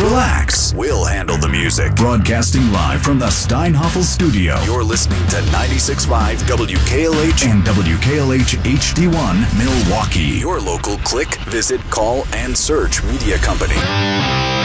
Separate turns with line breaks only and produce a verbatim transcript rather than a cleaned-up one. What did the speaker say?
relax. We'll handle the music. Broadcasting live from the Steinhoffel studio. You're listening to ninety-six point five W K L H and W K L H H D one Milwaukee. Your local click, visit, call, and search media company.